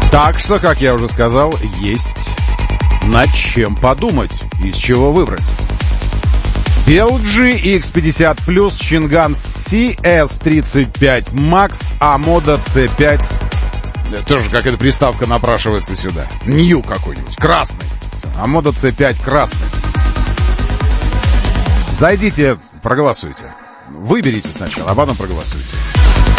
Так что, как я уже сказал, есть над чем подумать, из чего выбрать. LG X50 Plus, Shingan CS35 Max, Amoda C5. Тоже какая-то приставка напрашивается сюда. New какой-нибудь, красный. Amoda C5 красный. Зайдите, проголосуйте. Выберите сначала, а потом проголосуйте.